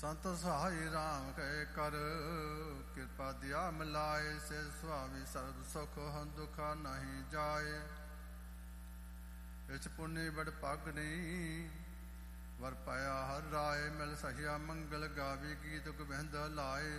ਸੰਤ ਸਹਾਈ ਰਾਮ ਕੈ ਕਰ, ਕਿਰਪਾ ਦਿਆ ਮਿਲਾਏ, ਸੇ ਸੁਆਮੀ ਸਰਬ ਸੁਖ ਹਮ ਦੁਖਾ ਨਹੀਂ ਜਾਏ। ਇਚ ਪੁੰਨੀ ਬੜ ਭਾਗਣੀ, ਵਰ ਪਾਇਆ ਹਰ ਰਾਏ, ਮਿਲ ਸਹਿਆ ਮੰਗਲ ਗਾਵੀ, ਗੀਤ ਗੋਬਿੰਦ ਲਾਏ।